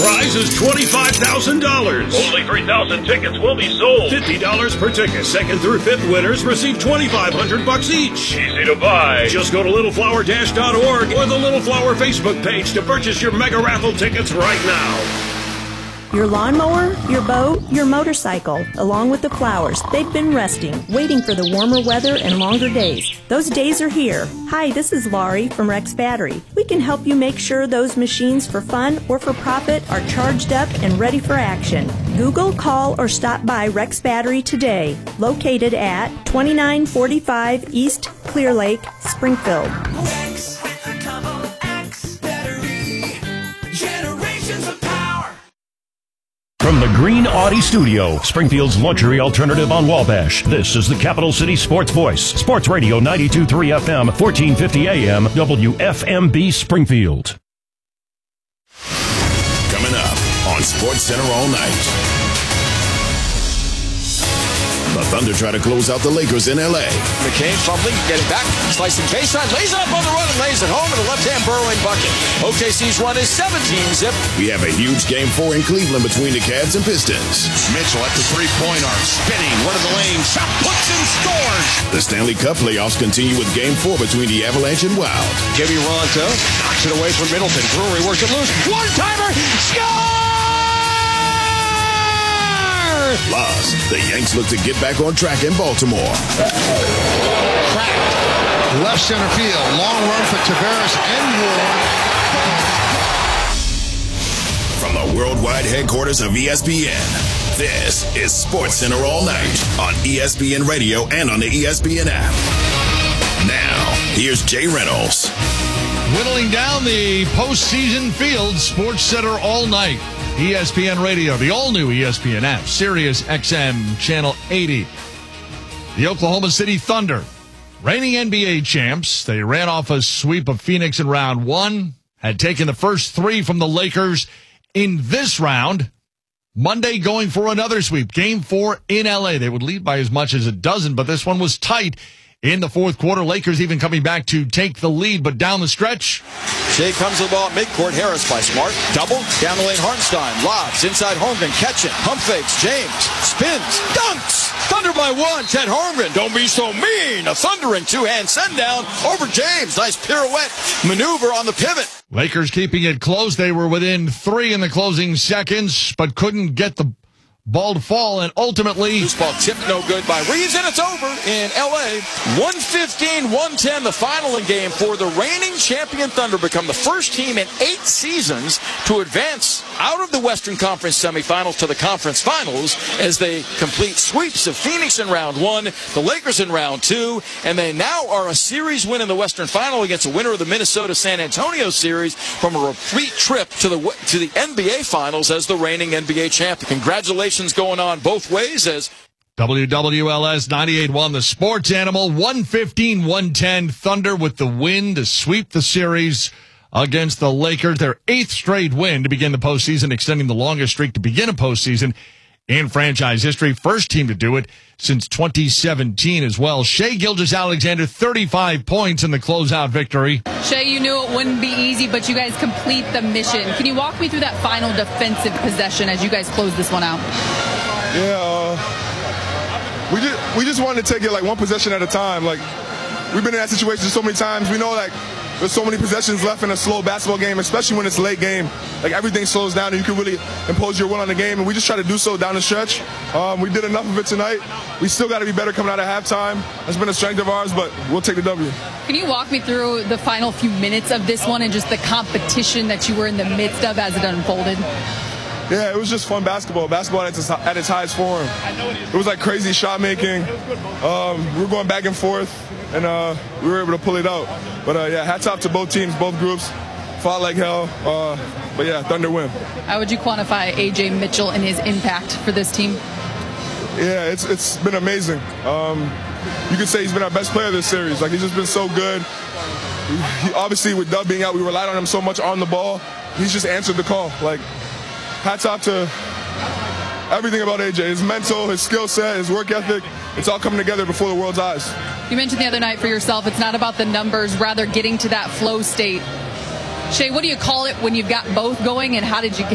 prize is $25,000. Only 3,000 tickets will be sold. $50 per ticket. Second through fifth winners receive $2,500 each. Easy to buy. Just go to littleflower-org or the Little Flower Facebook page to purchase your mega raffle tickets right now. Your lawnmower, your boat, your motorcycle, along with the flowers, they've been resting, waiting for the warmer weather and longer days. Those days are here. Hi, this is Laurie from Rex Battery. We can help you make sure those machines for fun or for profit are charged up and ready for action. Google, call, or stop by Rex Battery today, located at 2945 East Clear Lake, Springfield. From the Green Audi Studio, Springfield's luxury alternative on Wabash, this is the Capital City Sports Voice. Sports Radio 92.3 FM, 1450 AM, WFMB Springfield. Coming up on Sports Center all night. The Thunder try to close out the Lakers in L.A. McCain fumbling, getting back, slicing baseline, lays it up on the run and lays it home with a left-hand burrowing bucket. OKC's run is 17-zip. We have a huge Game 4 in Cleveland between the Cavs and Pistons. Mitchell at the three-point arc, spinning, one of the lanes, shot, puts and scores. The Stanley Cup playoffs continue with Game 4 between the Avalanche and Wild. Jimmy Ronto knocks it away from Middleton. Brewery works it loose. One-timer, score! Plus, the Yanks look to get back on track in Baltimore. Cracked. Left center field. Long run for Tavares and Ward. From the worldwide headquarters of ESPN, this is Sports Center all night on ESPN Radio and on the ESPN app. Now, here's Jay Reynolds. Whittling down the postseason field, Sports Center all night. ESPN Radio, the all-new ESPN app, Sirius XM Channel 80. The Oklahoma City Thunder, reigning NBA champs. They ran off a sweep of Phoenix in round one, had taken the first three from the Lakers in this round. Monday going for another sweep, Game 4 in L.A. They would lead by as much as a dozen, but this one was tight in the fourth quarter. Lakers even coming back to take the lead, but down the stretch. Shea comes to the ball at midcourt. Harris by Smart. Double. Down the lane, Hartenstein. Lobs. Inside Holmgren. Catch it. Pump fakes. James. Spins. Dunks. Thunder by one. Ted Holmgren. Don't be so mean. A thundering two-hand send down over James. Nice pirouette maneuver on the pivot. Lakers keeping it close. They were within three in the closing seconds, but couldn't get the ball to fall, and ultimately loose ball tipped no good by Reeves, and it's over in L.A. 115-110, the final in Game 4. The reigning champion Thunder become the first team in 8 seasons to advance out of the Western Conference semifinals to the conference finals as they complete sweeps of Phoenix in round 1, the Lakers in round 2, and they now are a series win in the Western Final against the winner of the Minnesota-San Antonio series from a repeat trip to the NBA Finals as the reigning NBA champion. Congratulations going on both ways as WWLS 98.1, the sports animal, 115-110, Thunder with the win to sweep the series against the Lakers, their 8th straight win to begin the postseason, extending the longest streak to begin a postseason in franchise history. First team to do it since 2017 as well. Shai Gilgeous-Alexander, 35 points in the closeout victory. Shai, you knew it wouldn't be easy, but you guys complete the mission. Can you walk me through that final defensive possession as you guys close this one out? Yeah, we just wanted to take it like one possession at a time. Like, we've been in that situation so many times. We know like there's so many possessions left in a slow basketball game, especially when it's late game. Like, everything slows down and you can really impose your will on the game, and we just try to do so down the stretch. We did enough of it tonight. We still got to be better coming out of halftime. That's been a strength of ours, but we'll take the W. Can you walk me through the final few minutes of this one and just the competition that you were in the midst of as it unfolded? Yeah, it was just fun basketball. Basketball at its highest form. It was like crazy shot making. We were going back and forth, and we were able to pull it out. But yeah, hats off to both teams, both groups. Fought like hell. But yeah, Thunder win. How would you quantify A.J. Mitchell and his impact for this team? Yeah, it's been amazing. You could say he's been our best player this series. Like, he's just been so good. Obviously, with Dub being out, we relied on him so much on the ball. He's just answered the call. Like, hats off to everything about AJ. His mental, his skill set, his work ethic, it's all coming together before the world's eyes. You mentioned the other night for yourself, it's not about the numbers, rather getting to that flow state. Shai, what do you call it when you've got both going, and how did you get